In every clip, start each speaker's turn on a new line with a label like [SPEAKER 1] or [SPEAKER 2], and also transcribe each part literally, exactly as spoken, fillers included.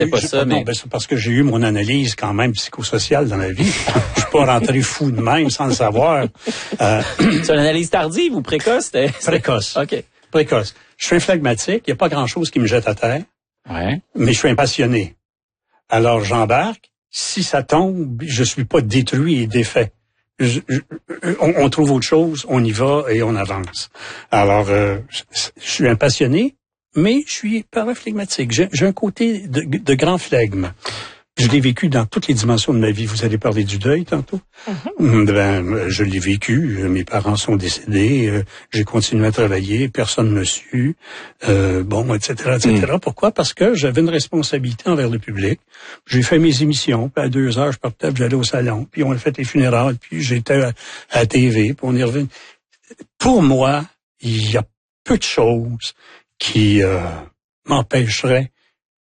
[SPEAKER 1] C'est pas
[SPEAKER 2] je,
[SPEAKER 1] ça,
[SPEAKER 2] non,
[SPEAKER 1] mais...
[SPEAKER 2] ben, c'est parce que j'ai eu mon analyse quand même psychosociale dans la vie. Je suis pas rentré fou de même sans le savoir. Euh,
[SPEAKER 1] c'est une analyse tardive ou précoce? C'était...
[SPEAKER 2] Précoce.
[SPEAKER 1] OK.
[SPEAKER 2] Précoce. Je suis un phlegmatique, il n'y a pas grand-chose qui me jette à terre,
[SPEAKER 1] ouais.
[SPEAKER 2] mais je suis un passionné. Alors j'embarque. Si ça tombe, je suis pas détruit et défait. Je, je, on, on trouve autre chose, on y va et on avance. Alors, euh, je, je suis un passionné, mais je suis paraphlegmatique. J'ai, j'ai un côté de, de grand flegme. Je l'ai vécu dans toutes les dimensions de ma vie. Vous allez parler du deuil tantôt. Mm-hmm. Ben, je l'ai vécu. Mes parents sont décédés. Euh, j'ai continué à travailler. Personne ne me suit. Euh, bon, et cetera, et cetera. Mm. Pourquoi? Parce que j'avais une responsabilité envers le public. J'ai fait mes émissions. Puis à deux heures, je partais, puis j'allais au salon. Puis on a fait les funérailles. Puis j'étais à, à la T V. Puis on y revient. Pour moi, il y a peu de choses qui euh, m'empêcheraient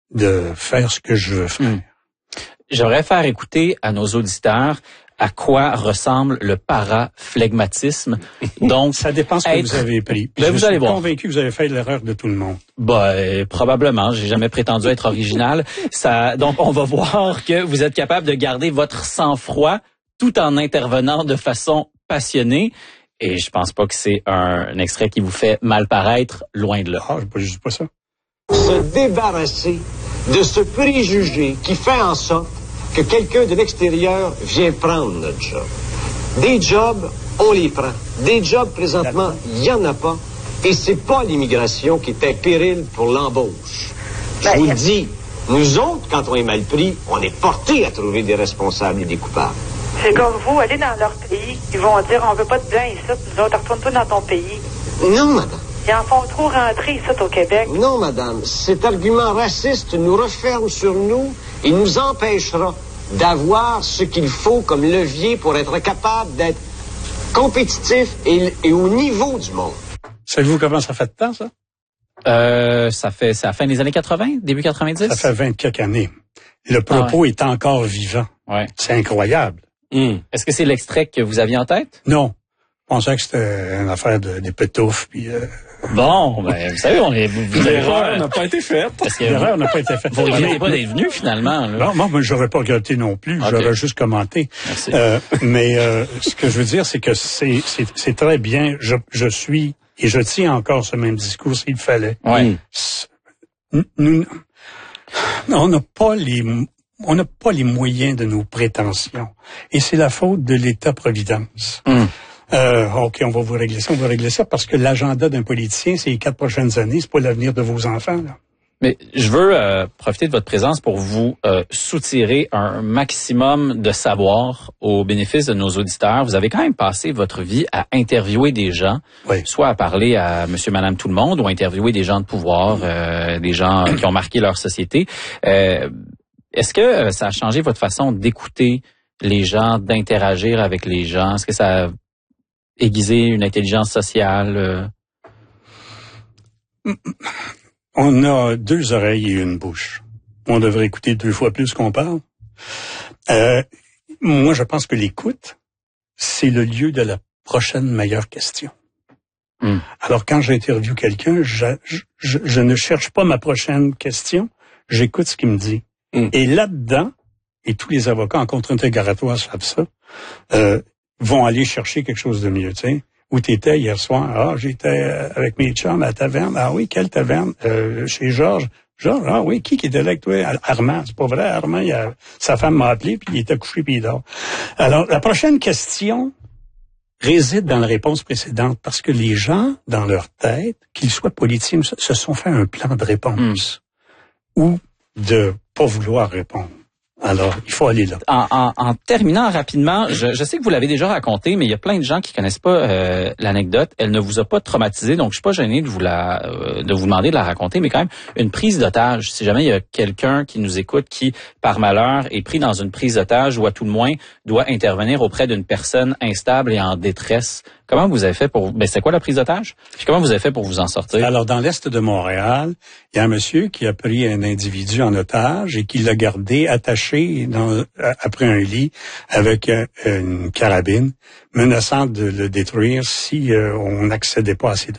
[SPEAKER 2] de faire ce que je veux faire. Mm.
[SPEAKER 1] J'aimerais faire écouter à nos auditeurs à quoi ressemble le paraphlegmatisme. Donc,
[SPEAKER 2] ça dépend ce que être... vous avez pris.
[SPEAKER 1] Ben,
[SPEAKER 2] je
[SPEAKER 1] vous
[SPEAKER 2] suis
[SPEAKER 1] allez voir.
[SPEAKER 2] convaincu que vous avez fait l'erreur de tout le monde.
[SPEAKER 1] Ben, probablement. J'ai jamais prétendu être original. Ça, donc, on va voir que vous êtes capable de garder votre sang-froid tout en intervenant de façon passionnée. Et je pense pas que c'est un, un extrait qui vous fait mal paraître, loin de là.
[SPEAKER 2] Ah, je dis pas ça.
[SPEAKER 3] Se débarrasser de ce préjugé qui fait en sorte que quelqu'un de l'extérieur vient prendre notre job. Des jobs, on les prend. Des jobs, présentement, il n'y en a pas. Et c'est pas l'immigration qui est un péril pour l'embauche. Je vous le dis, nous autres, quand on est mal pris, on est portés à trouver des responsables et des coupables.
[SPEAKER 4] C'est comme vous, allez dans leur pays, ils vont dire, on veut pas de blanc ici, nous autres, retourne-toi dans ton pays.
[SPEAKER 3] Non, madame.
[SPEAKER 4] Ils en font trop rentrer ici au Québec.
[SPEAKER 3] Non, madame. Cet argument raciste nous referme sur nous et nous empêchera d'avoir ce qu'il faut comme levier pour être capable d'être compétitif et, et au niveau du monde.
[SPEAKER 2] Savez-vous comment ça fait de temps, ça?
[SPEAKER 1] Euh, ça fait, c'est à la fin des années quatre-vingts, début quatre-vingt-dix?
[SPEAKER 2] Ça fait vingt quelques années. Le propos ah ouais. est encore vivant.
[SPEAKER 1] Ouais.
[SPEAKER 2] C'est incroyable.
[SPEAKER 1] Mmh. Est-ce que c'est l'extrait que vous aviez en tête?
[SPEAKER 2] Non. Je pensais que c'était une affaire de, des pétoufs, puis... Euh...
[SPEAKER 1] Bon, ben, vous savez, on est... Vous, vous
[SPEAKER 2] L'erreur n'a pas été faite.
[SPEAKER 1] Parce que
[SPEAKER 2] L'erreur n'a pas été faite.
[SPEAKER 1] Vous regrettez pas d'être venu, finalement. Là.
[SPEAKER 2] Non, moi, moi j'aurais pas regretté non plus. Okay. J'aurais juste commenté.
[SPEAKER 1] Merci.
[SPEAKER 2] Euh, mais euh, ce que je veux dire, c'est que c'est, c'est, c'est très bien. Je, je suis, et je tiens encore ce même discours s'il fallait.
[SPEAKER 1] Ouais.
[SPEAKER 2] Nous, on n'a pas les... On n'a pas les moyens de nos prétentions. Et c'est la faute de l'État-providence.
[SPEAKER 1] Mm.
[SPEAKER 2] Euh, OK, on va vous régler ça, on va régler ça, parce que l'agenda d'un politicien, c'est les quatre prochaines années, c'est pas l'avenir de vos enfants, là.
[SPEAKER 1] Mais je veux euh, profiter de votre présence pour vous euh, soutirer un maximum de savoir au bénéfice de nos auditeurs. Vous avez quand même passé votre vie à interviewer des gens,
[SPEAKER 2] oui.
[SPEAKER 1] soit à parler à monsieur, madame, tout le monde, ou à interviewer des gens de pouvoir, euh, des gens qui ont marqué leur société. Euh, Est-ce que ça a changé votre façon d'écouter les gens, d'interagir avec les gens? Est-ce que ça a aiguisé une intelligence sociale?
[SPEAKER 2] On a deux oreilles et une bouche. On devrait écouter deux fois plus qu'on parle. Euh, moi, je pense que l'écoute, c'est le lieu de la prochaine meilleure question.
[SPEAKER 1] Mm.
[SPEAKER 2] Alors, quand j'interviewe quelqu'un, je, je, je ne cherche pas ma prochaine question, j'écoute ce qu'il me dit. Mm. Et là-dedans, et tous les avocats en contre-interrogatoire savent ça, euh, vont aller chercher quelque chose de mieux, tu sais. Où t'étais hier soir? Ah, j'étais avec mes chums à la taverne. Ah oui, quelle taverne? Euh, chez Georges. Georges, ah oui, qui qui était là avec toi? Armand, c'est pas vrai, Armand, il a, sa femme m'a appelé, puis il était couché, puis il dort. Alors, la prochaine question réside dans la réponse précédente, parce que les gens, dans leur tête, qu'ils soient politiciens, se sont fait un plan de réponse. Mm. Ou de pas vouloir répondre. Alors, il faut aller là.
[SPEAKER 1] En, en, en terminant rapidement, je, je sais que vous l'avez déjà raconté, mais il y a plein de gens qui connaissent pas euh, l'anecdote. Elle ne vous a pas traumatisé, donc je suis pas gêné de vous la, euh, de vous demander de la raconter, mais quand même une prise d'otage. Si jamais il y a quelqu'un qui nous écoute qui, par malheur, est pris dans une prise d'otage ou à tout le moins doit intervenir auprès d'une personne instable et en détresse, comment vous avez fait pour... Ben, c'est quoi la prise d'otage? Puis comment vous avez fait pour vous en sortir?
[SPEAKER 2] Alors, dans l'est de Montréal, il y a un monsieur qui a pris un individu en otage et qui l'a gardé attaché dans, après un lit avec euh, une carabine, menaçant de le détruire si euh, on n'accédait pas à ses demandes.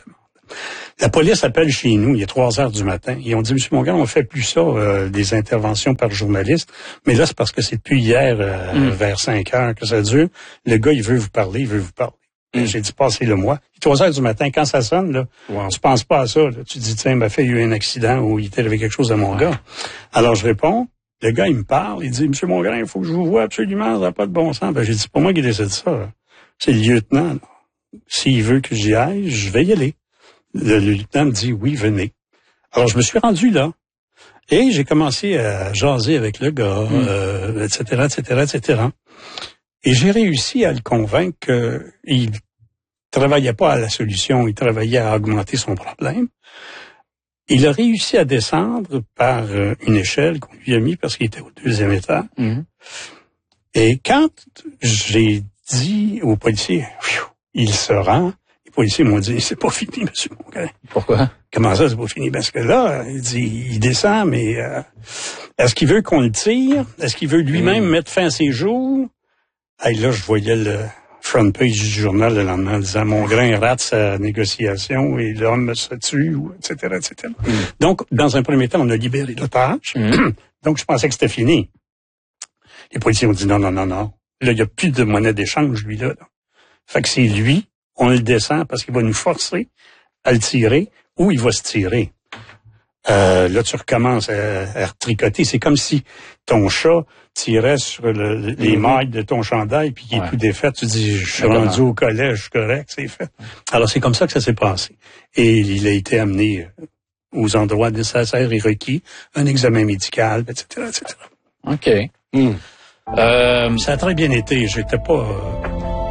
[SPEAKER 2] La police appelle chez nous, il est trois heures du matin. Ils ont dit, Monsieur Mongrain, on fait plus ça, euh, des interventions par journaliste. Mais là, c'est parce que c'est depuis hier, euh, mm. vers cinq heures que ça dure. Le gars, il veut vous parler, il veut vous parler. Mm. J'ai dit, passez-le moi. trois heures du matin, quand ça sonne, là, wow. tu penses pas à ça. Là. Tu dis, tiens, ma fille a eu un accident ou il était avec quelque chose à mon ouais. gars. Alors, je réponds. Le gars, il me parle. Il dit, Monsieur Mongrain, il faut que je vous voie absolument. Ça n'a pas de bon sens. Ben, j'ai dit, c'est pas moi qui décide ça. Là. C'est le lieutenant. Là. S'il veut que j'y aille, je vais y aller. Le, le lieutenant me dit, oui, venez. Alors, je me suis rendu là. Et j'ai commencé à jaser avec le gars, mm. euh, et cetera, et cetera, et cetera. Et j'ai réussi à le convaincre qu'il travaillait pas à la solution, il travaillait à augmenter son problème. Il a réussi à descendre par une échelle qu'on lui a mis parce qu'il était au deuxième étage. Mm. Et quand j'ai dit aux policiers, il se rend, les policiers m'ont dit, c'est pas fini, Monsieur Mongrain.
[SPEAKER 1] Pourquoi?
[SPEAKER 2] Comment ça, c'est pas fini? Parce que là, il dit, il descend, mais euh, est-ce qu'il veut qu'on le tire? Est-ce qu'il veut lui-même mm. mettre fin à ses jours? Et là, je voyais le front page du journal le lendemain en disant, Mongrain rate sa négociation et l'homme se tue, et cetera, et cetera. Mm. Donc, dans un premier temps, on a libéré l'otage. Mm. Donc, je pensais que c'était fini. Les policiers ont dit, non, non, non, non. Là, il n'y a plus de monnaie d'échange, lui, là. là. Fait que c'est lui, on le descend parce qu'il va nous forcer à le tirer ou il va se tirer. Euh, là, tu recommences à, à retricoter. C'est comme si ton chat tirait sur le, les mm-hmm. mailles de ton chandail puis qu'il est ouais. tout défait. Tu dis, je suis rendu comment? Au collège, je suis correct, c'est fait. Alors, c'est comme ça que ça s'est passé. Et il a été amené aux endroits nécessaires et requis, un examen médical, et cetera, et cetera.
[SPEAKER 1] OK. Mm.
[SPEAKER 2] Euh, ça a très bien été. J'étais pas... Euh,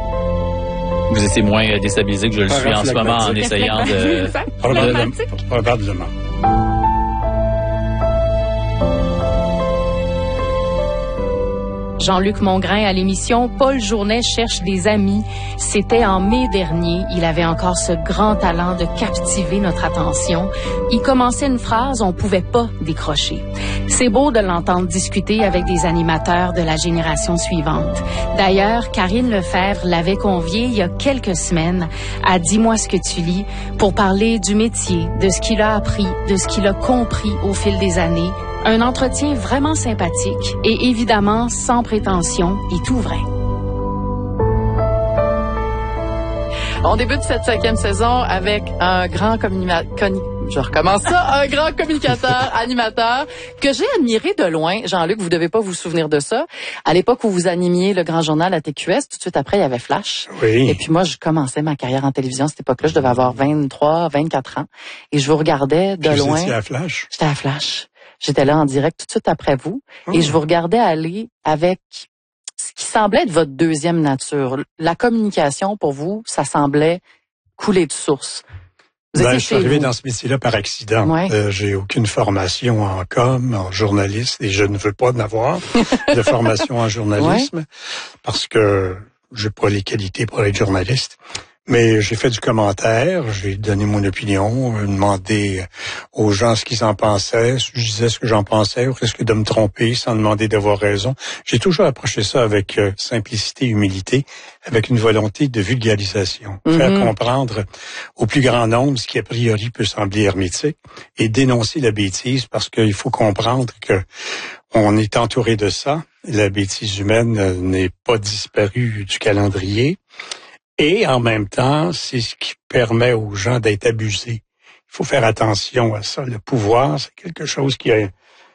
[SPEAKER 1] Vous étiez moins déstabilisé que je le suis en ce moment en essayant de...
[SPEAKER 2] Probablement. Probablement.
[SPEAKER 5] Jean-Luc Mongrain à l'émission Paul Journet cherche des amis. C'était en mai dernier. Il avait encore ce grand talent de captiver notre attention. Il commençait une phrase, on pouvait pas décrocher. C'est beau de l'entendre discuter avec des animateurs de la génération suivante. D'ailleurs, Karine Lefebvre l'avait convié il y a quelques semaines à Dis-moi ce que tu lis pour parler du métier, de ce qu'il a appris, de ce qu'il a compris au fil des années. Un entretien vraiment sympathique et évidemment sans prétention et tout vrai.
[SPEAKER 6] On débute cette cinquième saison avec un grand communicateur, je recommence ça, un grand communicateur, animateur que j'ai admiré de loin. Jean-Luc, vous devez pas vous souvenir de ça. À l'époque où vous animiez le Grand Journal à T Q S, tout de suite après, il y avait Flash.
[SPEAKER 2] Oui.
[SPEAKER 6] Et puis moi, je commençais ma carrière en télévision à cette époque-là. Je devais avoir vingt-trois, vingt-quatre ans. Et je vous regardais de
[SPEAKER 2] puis
[SPEAKER 6] loin.
[SPEAKER 2] Vous étiez à Flash?
[SPEAKER 6] J'étais à Flash. J'étais là en direct tout de suite après vous. Oh. Et je vous regardais aller avec ce qui semblait être votre deuxième nature. La communication, pour vous, ça semblait couler de source. Vous
[SPEAKER 2] ben,
[SPEAKER 6] étiez
[SPEAKER 2] je suis arrivé
[SPEAKER 6] vous.
[SPEAKER 2] dans ce métier-là par accident.
[SPEAKER 6] Ouais.
[SPEAKER 2] Euh, j'ai aucune formation en com, en journaliste, et je ne veux pas en avoir de formation en journalisme ouais. parce que j'ai pas les qualités pour être journaliste. Mais j'ai fait du commentaire, j'ai donné mon opinion, demandé aux gens ce qu'ils en pensaient, je disais ce que j'en pensais, ou risque de me tromper sans demander d'avoir raison. J'ai toujours approché ça avec euh, simplicité et humilité, avec une volonté de vulgarisation. Mm-hmm. Faire comprendre au plus grand nombre ce qui a priori peut sembler hermétique et dénoncer la bêtise parce qu'il faut comprendre que on est entouré de ça. La bêtise humaine euh, n'est pas disparue du calendrier. Et en même temps, c'est ce qui permet aux gens d'être abusés. Il faut faire attention à ça. Le pouvoir, c'est quelque chose qui a,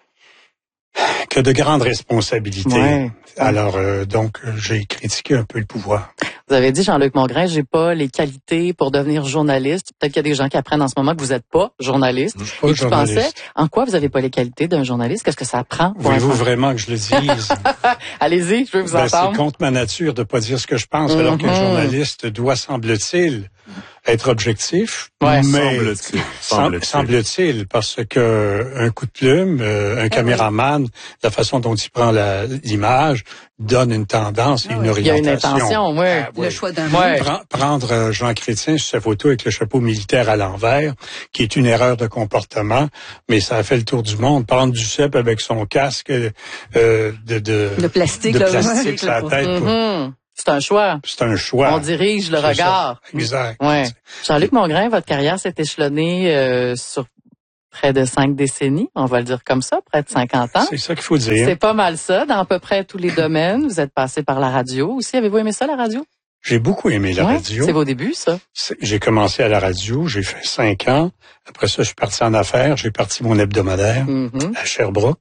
[SPEAKER 2] qui a de grandes responsabilités. Ouais. Alors, euh, donc, j'ai critiqué un peu le pouvoir.
[SPEAKER 6] Vous avez dit, Jean-Luc Mongrain, j'ai pas les qualités pour devenir journaliste. Peut-être qu'il y a des gens qui apprennent en ce moment que vous n'êtes pas journaliste.
[SPEAKER 2] Je suis pas
[SPEAKER 6] et
[SPEAKER 2] journaliste.
[SPEAKER 6] Pensais, en quoi vous avez pas les qualités d'un journaliste? Qu'est-ce que ça prend?
[SPEAKER 2] Voulez-vous vraiment que je le dise?
[SPEAKER 6] Allez-y, je veux vous
[SPEAKER 2] ben,
[SPEAKER 6] entendre.
[SPEAKER 2] C'est contre ma nature de pas dire ce que je pense, mm-hmm. alors qu'un journaliste doit, semble-t-il, être objectif.
[SPEAKER 6] Ouais,
[SPEAKER 2] mais
[SPEAKER 7] semble-t-il.
[SPEAKER 2] Semble-t-il. Semble-t-il, parce que un coup de plume, euh, un caméraman, la façon dont il prend la, l'image, donne une tendance et une orientation.
[SPEAKER 6] Il y a une intention, oui.
[SPEAKER 2] Ah,
[SPEAKER 8] le choix d'un
[SPEAKER 6] ouais.
[SPEAKER 2] Prendre, prendre Jean Chrétien sur sa photo avec le chapeau militaire à l'envers, qui est une erreur de comportement, mais ça a fait le tour du monde. Prendre du cep avec son casque euh, de, de,
[SPEAKER 8] de plastique,
[SPEAKER 2] de
[SPEAKER 8] là,
[SPEAKER 2] plastique
[SPEAKER 8] ouais,
[SPEAKER 2] sur la tête.
[SPEAKER 6] Mm-hmm. C'est un choix.
[SPEAKER 2] C'est un choix.
[SPEAKER 6] On dirige le
[SPEAKER 2] C'est
[SPEAKER 6] regard.
[SPEAKER 2] Ça. Exact.
[SPEAKER 6] Ouais. Jean-Luc Mongrain, votre carrière s'est échelonnée euh, sur près de cinq décennies, on va le dire comme ça, près de cinquante ans.
[SPEAKER 2] C'est ça qu'il faut dire.
[SPEAKER 6] C'est pas mal ça, dans à peu près tous les domaines. Vous êtes passé par la radio aussi. Avez-vous aimé ça, la radio?
[SPEAKER 2] J'ai beaucoup aimé la
[SPEAKER 6] ouais,
[SPEAKER 2] radio.
[SPEAKER 6] C'est vos débuts, ça?
[SPEAKER 2] C'est, j'ai commencé à la radio, j'ai fait cinq ans. Après ça, je suis parti en affaires. J'ai parti mon hebdomadaire
[SPEAKER 6] Mm-hmm.
[SPEAKER 2] à Sherbrooke.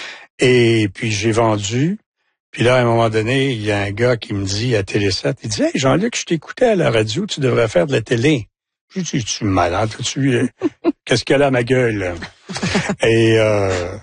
[SPEAKER 2] Et puis, j'ai vendu. Puis là, à un moment donné, il y a un gars qui me dit à Télé sept, il dit « Hey, Jean-Luc, je t'écoutais à la radio, tu devrais faire de la télé. » Je dis « Tu es malade, tu qu'est-ce qu'il y a là, ma gueule? » Et euh,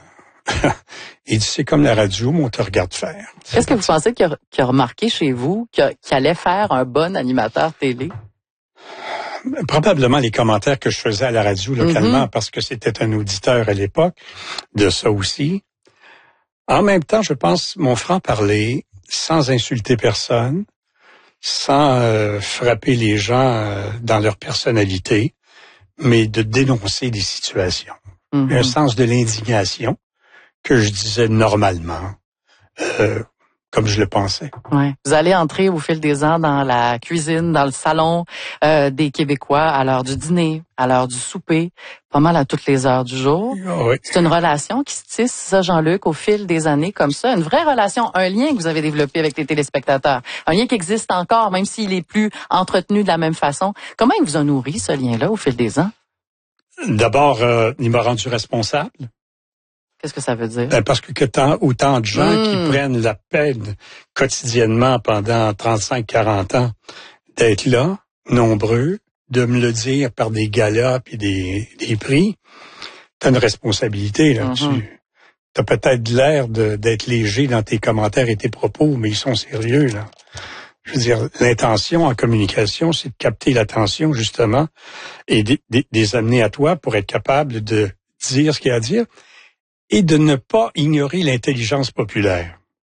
[SPEAKER 2] il dit « C'est comme la radio, mais on te regarde faire. »
[SPEAKER 6] Qu'est-ce que vous pensez qu'il a, qu'il a remarqué chez vous, qu'il, a, qu'il allait faire un bon animateur télé?
[SPEAKER 2] Probablement les commentaires que je faisais à la radio localement,
[SPEAKER 6] Mm-hmm.
[SPEAKER 2] parce que c'était un auditeur à l'époque de ça aussi. En même temps, je pense, mon franc-parler, sans insulter personne, sans euh, frapper les gens euh, dans leur personnalité, mais de dénoncer des situations.
[SPEAKER 6] Mm-hmm.
[SPEAKER 2] Un sens de l'indignation que je disais normalement, euh, comme je le pensais.
[SPEAKER 6] Ouais. Vous allez entrer au fil des ans dans la cuisine, dans le salon euh, des Québécois, à l'heure du dîner, à l'heure du souper, pas mal à toutes les heures du jour.
[SPEAKER 2] Oui.
[SPEAKER 6] C'est une relation qui se tisse, ça, Jean-Luc, au fil des années comme ça. Une vraie relation, un lien que vous avez développé avec les téléspectateurs. Un lien qui existe encore, même s'il est plus entretenu de la même façon. Comment il vous a nourri, ce lien-là, au fil des ans?
[SPEAKER 2] D'abord, euh, il m'a rendu responsable.
[SPEAKER 6] Qu'est-ce que ça veut dire?
[SPEAKER 2] Ben parce que, que tant, autant de gens
[SPEAKER 6] mmh.
[SPEAKER 2] qui prennent la peine quotidiennement pendant trente-cinq quarante ans d'être là, nombreux, de me le dire par des galas et des, des prix, t'as une responsabilité là-dessus. Mmh. T'as peut-être l'air de, d'être léger dans tes commentaires et tes propos, mais ils sont sérieux, là. Je veux dire, l'intention en communication, c'est de capter l'attention, justement, et de, de, de les amener à toi pour être capable de dire ce qu'il y a à dire. Et de ne pas ignorer l'intelligence populaire.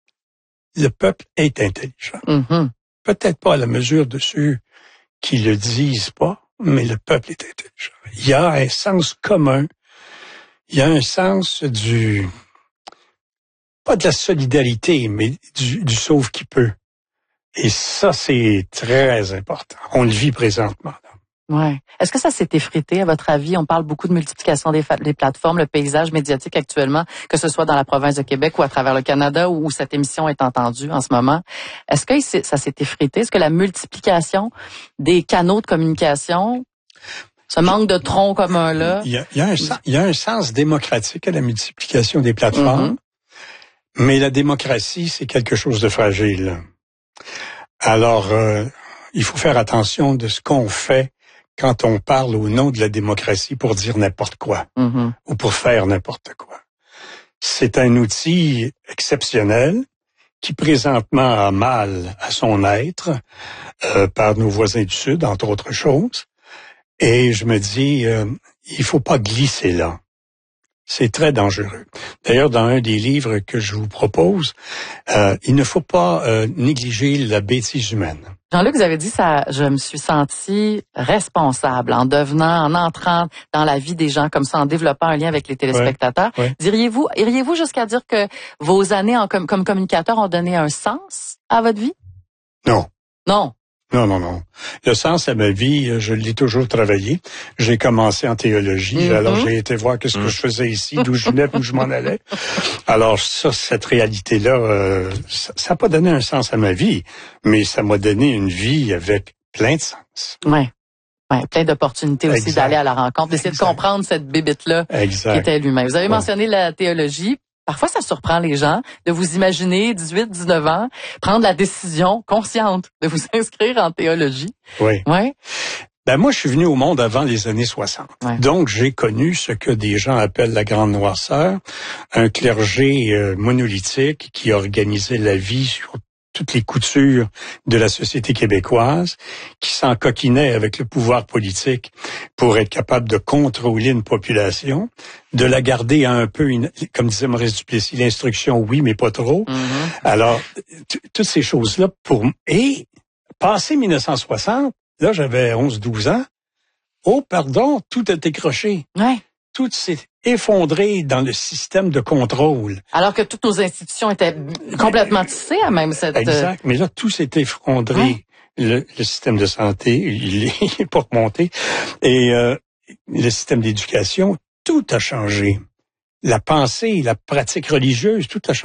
[SPEAKER 2] Le peuple est intelligent.
[SPEAKER 6] Mm-hmm.
[SPEAKER 2] Peut-être pas à la mesure de ceux qui le disent pas, mais le peuple est intelligent. Il y a un sens commun. Il y a un sens du... pas de la solidarité, mais du, du sauve qui peut. Et ça, c'est très important. On le vit présentement, là.
[SPEAKER 6] Ouais. Est-ce que ça s'est effrité, à votre avis? On parle beaucoup de multiplication des, fa- des plateformes, le paysage médiatique actuellement, que ce soit dans la province de Québec ou à travers le Canada où, où cette émission est entendue en ce moment. Est-ce que ça s'est effrité? Est-ce que la multiplication des canaux de communication, ce manque de tronc commun-là?
[SPEAKER 2] Il y a, il y a, un, il y a un sens démocratique à la multiplication des plateformes, mm-hmm. mais la démocratie, c'est quelque chose de fragile. Alors, euh, il faut faire attention de ce qu'on fait quand on parle au nom de la démocratie pour dire n'importe quoi
[SPEAKER 6] mm-hmm.
[SPEAKER 2] ou pour faire n'importe quoi. C'est un outil exceptionnel qui présentement a mal à son être euh, par nos voisins du Sud, entre autres choses. Et je me dis, euh, il faut pas glisser là. C'est très dangereux. D'ailleurs, dans un des livres que je vous propose, euh, il ne faut pas euh, négliger la bêtise humaine.
[SPEAKER 6] Jean-Luc, vous avez dit ça, je me suis sentie responsable en devenant, en entrant dans la vie des gens comme ça, en développant un lien avec les téléspectateurs.
[SPEAKER 2] Ouais, ouais.
[SPEAKER 6] Diriez-vous, iriez-vous jusqu'à dire que vos années en, comme, comme communicateur ont donné un sens à votre vie?
[SPEAKER 2] Non.
[SPEAKER 6] Non.
[SPEAKER 2] Non, non, non. Le sens à ma vie, je l'ai toujours travaillé. J'ai commencé en théologie, mm-hmm. alors j'ai été voir qu'est-ce que je faisais ici, d'où je venais, d'où je m'en allais. Alors ça, cette réalité-là, euh, ça n'a pas donné un sens à ma vie, mais ça m'a donné une vie avec plein de sens.
[SPEAKER 6] Ouais. Ouais, plein d'opportunités aussi
[SPEAKER 2] exact.
[SPEAKER 6] D'aller à la rencontre, d'essayer exact. De comprendre cette bébite-là
[SPEAKER 2] exact.
[SPEAKER 6] Qui était l'humain. Vous avez
[SPEAKER 2] ouais.
[SPEAKER 6] mentionné la théologie. Parfois, ça surprend les gens de vous imaginer, dix-huit, dix-neuf ans, prendre la décision consciente de vous inscrire en théologie.
[SPEAKER 2] Oui.
[SPEAKER 6] Ouais.
[SPEAKER 2] Ben moi, je suis venu au monde avant les années soixante.
[SPEAKER 6] Ouais.
[SPEAKER 2] Donc, j'ai connu ce que des gens appellent la grande noirceur, un clergé euh, monolithique qui organisait la vie sur toutes les coutures de la société québécoise, qui s'encoquinait avec le pouvoir politique pour être capable de contrôler une population, de la garder un peu, comme disait Maurice Duplessis, l'instruction oui, mais pas trop.
[SPEAKER 6] Mm-hmm.
[SPEAKER 2] Alors, t- toutes ces choses-là, pour et passé mille neuf cent soixante, là, j'avais onze douze ans, oh, pardon, tout a décroché.
[SPEAKER 6] Ouais.
[SPEAKER 2] Tout s'est effondré dans le système de contrôle.
[SPEAKER 6] Alors que toutes nos institutions étaient complètement tissées à même cette...
[SPEAKER 2] Exact. Mais là, tout s'est effondré. Hein? Le, le système de santé, il est pas remonté. Et euh, le système d'éducation, tout a changé. La pensée, la pratique religieuse, tout a changé.